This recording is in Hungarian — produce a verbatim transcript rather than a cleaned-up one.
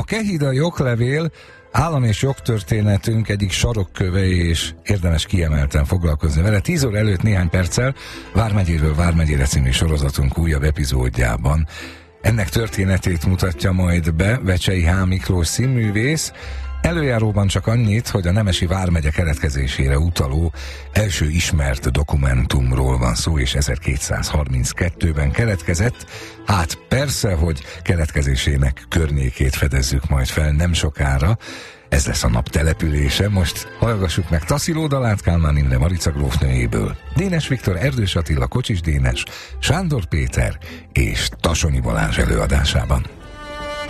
kehidai oklevél állam és jogtörténetünk egyik sarokköve, és érdemes kiemelten foglalkozni vele. Tíz óra előtt néhány perccel Vármegyéről Vármegyére című sorozatunk újabb epizódjában ennek történetét mutatja majd be Vecsei H. Miklós színművész. Előjáróban csak annyit, hogy a nemesi vármegye keletkezésére utaló első ismert dokumentumról van szó, és ezerkétszázharminckettőben keletkezett. Hát persze, hogy keletkezésének környékét fedezzük majd fel nem sokára. Ez lesz a nap települése. Most hallgassuk meg Tassilo dalát Kálmán Imre Marica grófnőjéből. Dénes Viktor, Erdős Attila, Kocsis Dénes, Sándor Péter és Tasonyi Balázs előadásában.